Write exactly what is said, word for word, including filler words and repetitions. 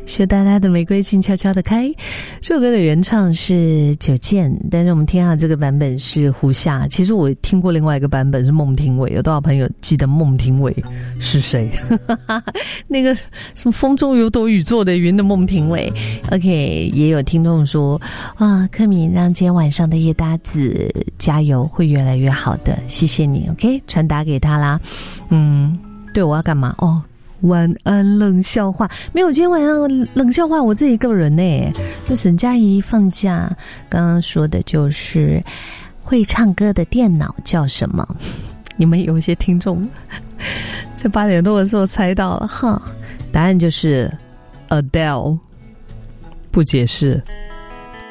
羞答答的玫瑰静悄悄的开，这首歌的原唱是九剑，但是我们听下这个版本是胡夏。其实我听过另外一个版本是孟庭苇，有多少朋友记得孟庭苇是谁？那个什么风中有朵雨做的云的孟庭苇。 OK， 也有听众说哇，柯敏让今天晚上的夜搭子加油，会越来越好的，谢谢你。 OK， 传达给他啦。嗯，对，我要干嘛？哦，晚安冷笑话。没有，今天晚上冷笑话我自己一个人呢，就沈佳宜放假。刚刚说的就是会唱歌的电脑叫什么？你们有一些听众在八点多的时候猜到了哈，答案就是 Adele， 不解释。